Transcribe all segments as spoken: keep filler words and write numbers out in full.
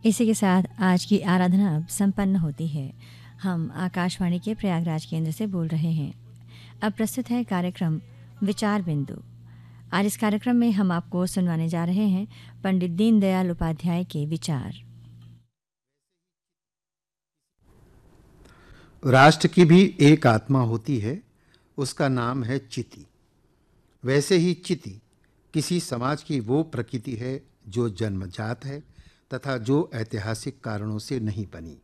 इसी के साथ आज की आराधना अब संपन्न होती है। हम आकाशवाणी के प्रयागराज केंद्र से बोल रहे हैं। अब प्रस्तुत है कार्यक्रम विचार बिंदु। आज इस कार्यक्रम में हम आपको सुनवाने जा रहे हैं पंडित दीनदयाल उपाध्याय के विचार। राष्ट्र की भी एक आत्मा होती है, उसका नाम है चिति। वैसे ही चिति किसी समाज की वो प्रकृति है जो जन्मजात है तथा जो ऐतिहासिक कारणों से नहीं बनी।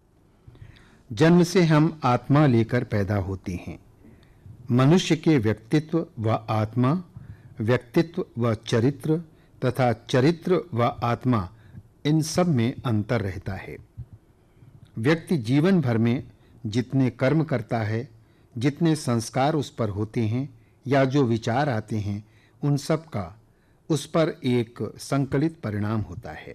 जन्म से हम आत्मा लेकर पैदा होते हैं। मनुष्य के व्यक्तित्व व आत्मा, व्यक्तित्व व चरित्र तथा चरित्र व आत्मा, इन सब में अंतर रहता है। व्यक्ति जीवन भर में जितने कर्म करता है, जितने संस्कार उस पर होते हैं या जो विचार आते हैं, उन सब का उस पर एक संकलित परिणाम होता है।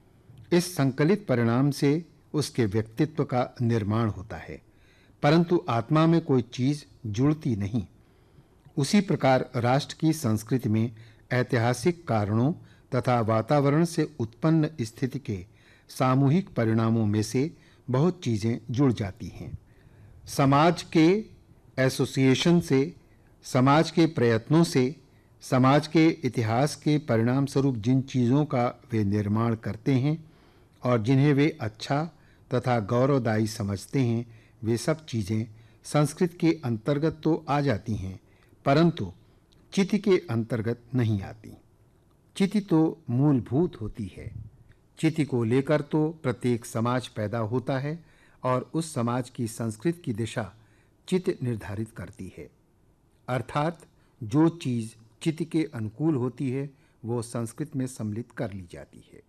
इस संकलित परिणाम से उसके व्यक्तित्व का निर्माण होता है, परंतु आत्मा में कोई चीज जुड़ती नहीं। उसी प्रकार राष्ट्र की संस्कृति में ऐतिहासिक कारणों तथा वातावरण से उत्पन्न स्थिति के सामूहिक परिणामों में से बहुत चीजें जुड़ जाती हैं। समाज के एसोसिएशन से, समाज के प्रयत्नों से, समाज के इतिहास के परिणाम स्वरूप जिन चीज़ों का वे निर्माण करते हैं और जिन्हें वे अच्छा तथा गौरवदायी समझते हैं, वे सब चीज़ें संस्कृत के अंतर्गत तो आ जाती हैं, परंतु चिति के अंतर्गत नहीं आती। चिति तो मूलभूत होती है। चिति को लेकर तो प्रत्येक समाज पैदा होता है और उस समाज की संस्कृति की दिशा चिति निर्धारित करती है। अर्थात जो चीज़ चिति के अनुकूल होती है वो संस्कृति में सम्मिलित कर ली जाती है।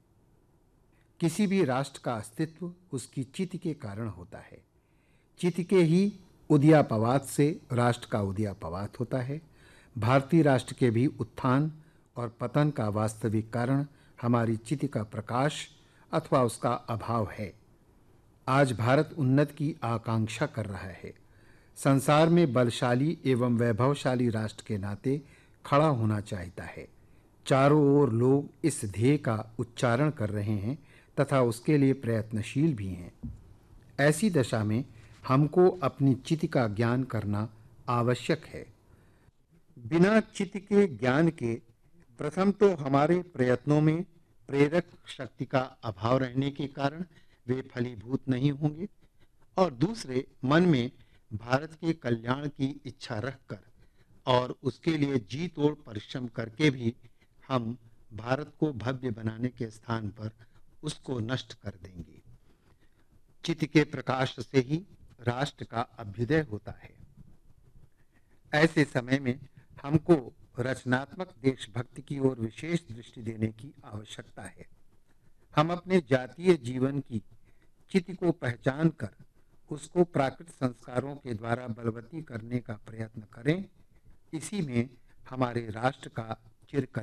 किसी भी राष्ट्र का अस्तित्व उसकी चिति के कारण होता है। चिति के ही उदयापवाद से राष्ट्र का उदयापवाद होता है। भारतीय राष्ट्र के भी उत्थान और पतन का वास्तविक कारण हमारी चिति का प्रकाश अथवा उसका अभाव है। आज भारत उन्नति की आकांक्षा कर रहा है। संसार में बलशाली एवं वैभवशाली राष्ट्र के नाते खड़ा होना चाहता है। चारों ओर लोग इस ध्येय का उच्चारण कर रहे हैं तथा उसके लिए प्रयत्नशील भी हैं। ऐसी दशा में हमको अपनी चिति का ज्ञान करना आवश्यक है। बिना चिति के ज्ञान के प्रथम तो हमारे प्रयत्नों में प्रेरक शक्ति का अभाव रहने के कारण वे फलीभूत नहीं होंगे, और दूसरे मन में भारत के कल्याण की इच्छा रखकर और उसके लिए जी तोड़ परिश्रम करके भी हम भारत को भव्य बनाने के स्थान पर उसको नष्ट कर देंगे। चिति के प्रकाश से ही राष्ट्र का अभ्युदय होता है। ऐसे समय में हमको रचनात्मक देशभक्ति की ओर विशेष दृष्टि देने की आवश्यकता है। हम अपने जातीय जीवन की चिति को पहचान कर उसको प्राकृतिक संस्कारों के द्वारा बलवती करने का प्रयत्न करें। इसी में हमारे राष्ट्र का चिरकाल